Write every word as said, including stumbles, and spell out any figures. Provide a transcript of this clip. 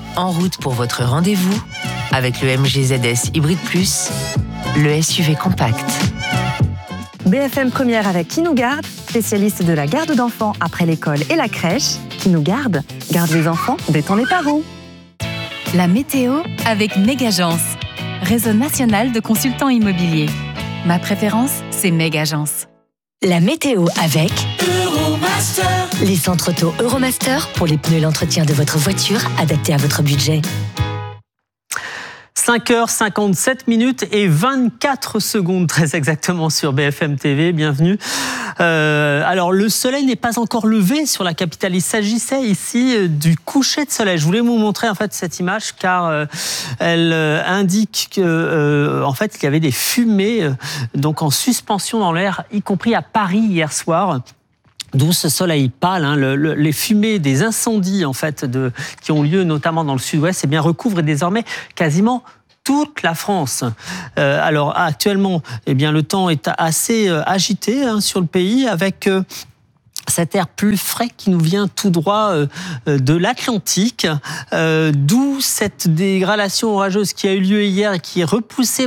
En route pour votre rendez-vous avec le M G Z S Hybrid Plus, le S U V compact. B F M Première avec Qui nous garde, spécialiste de la garde d'enfants après l'école et la crèche. Qui nous garde, garde les enfants, détend les parents. La météo avec Megagence, réseau national de consultants immobiliers. Ma préférence, c'est Megagence. La météo avec Euromaster. Les centres auto Euromaster pour les pneus et l'entretien de votre voiture adaptés à votre budget. cinq heures cinquante-sept minutes et vingt-quatre secondes, très exactement, sur B F M T V. Bienvenue. Euh, alors, le soleil n'est pas encore levé sur la capitale. Il s'agissait ici du coucher de soleil. Je voulais vous montrer en fait cette image car euh, elle euh, indique que, euh, en fait, il y avait des fumées euh, donc en suspension dans l'air, y compris à Paris hier soir. D'où ce soleil pâle, hein, le, le, les fumées des incendies en fait de, qui ont lieu notamment dans le sud-ouest, eh bien recouvrent désormais quasiment toute la France. Euh, alors actuellement, eh bien le temps est assez euh, agité hein, sur le pays avec euh, cet air plus frais qui nous vient tout droit euh, de l'Atlantique, euh, d'où cette dégradation orageuse qui a eu lieu hier et qui est repoussée